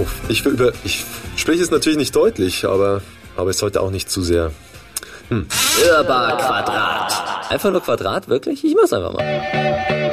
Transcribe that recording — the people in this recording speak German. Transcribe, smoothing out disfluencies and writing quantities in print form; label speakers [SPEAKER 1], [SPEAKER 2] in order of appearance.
[SPEAKER 1] Ich spreche es natürlich nicht deutlich, aber es sollte auch nicht zu sehr.
[SPEAKER 2] Hörbar Quadrat. Einfach nur Quadrat, wirklich? Ich mach's einfach mal.